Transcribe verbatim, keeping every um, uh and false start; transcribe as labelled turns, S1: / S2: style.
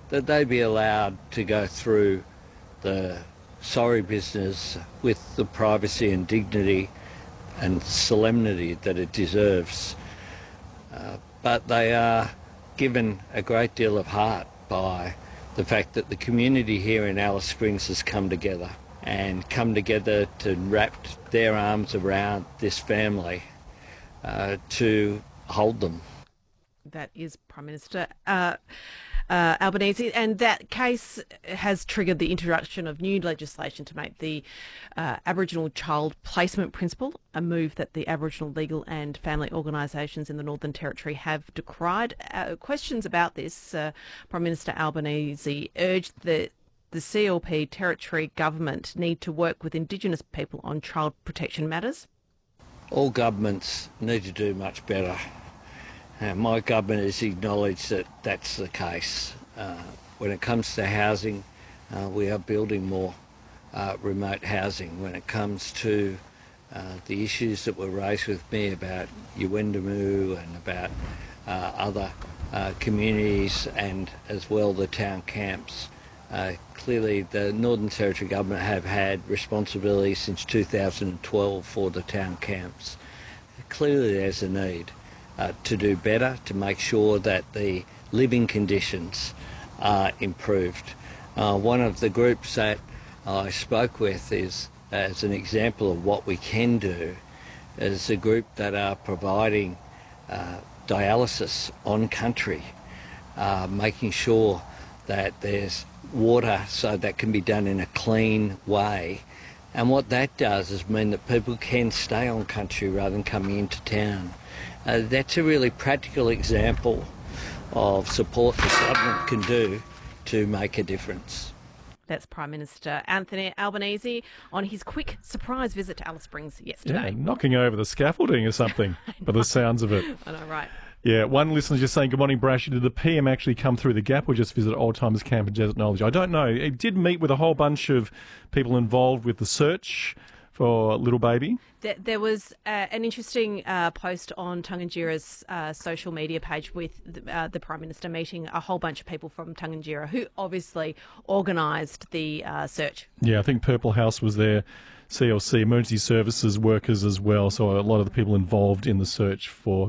S1: that they be allowed to go through the sorry business with the privacy and dignity and solemnity that it deserves. Uh, but they are given a great deal of heart by the fact that the community here in Alice Springs has come together and come together to wrap their arms around this family uh, to hold them.
S2: That is Prime Minister uh, uh, Albanese, and that case has triggered the introduction of new legislation to make the uh, Aboriginal Child Placement Principle, a move that the Aboriginal legal and family organisations in the Northern Territory have decried. Uh, questions about this, uh, Prime Minister Albanese urged that the C L P Territory government need to work with Indigenous people on child protection matters.
S1: All governments need to do much better. Uh, my government has acknowledged that that's the case. Uh, when it comes to housing, uh, we are building more uh, remote housing. When it comes to uh, the issues that were raised with me about Yuendamu and about uh, other uh, communities and as well the town camps, uh, clearly the Northern Territory government have had responsibility since two thousand twelve for the town camps. Clearly there's a need Uh, to do better, to make sure that the living conditions are improved. Uh, one of the groups that I spoke with is, as an example of what we can do, is a group that are providing uh, dialysis on country, uh, making sure that there's water so that can be done in a clean way. And what that does is mean that people can stay on country rather than coming into town. Uh, that's a really practical example of support the government can do to make a difference.
S2: That's Prime Minister Anthony Albanese on his quick surprise visit to Alice Springs yesterday.
S3: Yeah, knocking over the scaffolding or something, by the sounds of it.
S2: I know, right.
S3: Yeah, one listener's just saying, good morning, Brash. Did the P M actually come through the gap or just visit Old Timers Camp and Desert Knowledge? I don't know. It did meet with a whole bunch of people involved with the search for little baby.
S2: There, there was uh, an interesting uh, post on Tunganjira's uh, social media page with the, uh, the Prime Minister meeting a whole bunch of people from Tunganjira who obviously organised the uh, search.
S3: Yeah, I think Purple House was there, C L C, emergency services workers as well, so a lot of the people involved in the search for